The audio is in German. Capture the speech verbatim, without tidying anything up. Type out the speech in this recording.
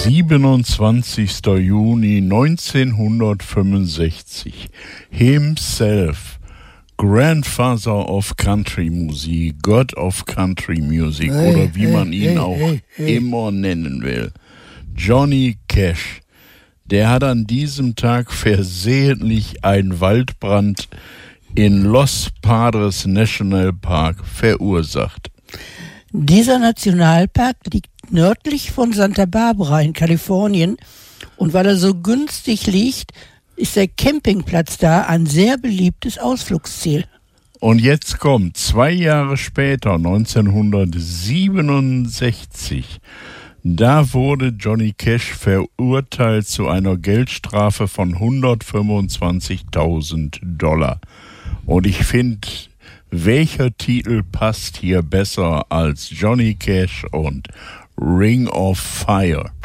siebenundzwanzigster Juni neunzehnhundertfünfundsechzig. Himself, Grandfather of Country Music, God of Country Music hey, oder wie hey, man ihn hey, auch hey, hey. immer nennen will. Johnny Cash, der hat an diesem Tag versehentlich einen Waldbrand in Los Padres National Park verursacht. Dieser Nationalpark liegt nördlich von Santa Barbara in Kalifornien und weil er so günstig liegt, ist der Campingplatz da ein sehr beliebtes Ausflugsziel. Und jetzt kommt, zwei Jahre später, neunzehnhundertsiebenundsechzig, da wurde Johnny Cash verurteilt zu einer Geldstrafe von hundertfünfundzwanzigtausend Dollar. Und ich finde, welcher Titel passt hier besser als Johnny Cash und Ring of Fire?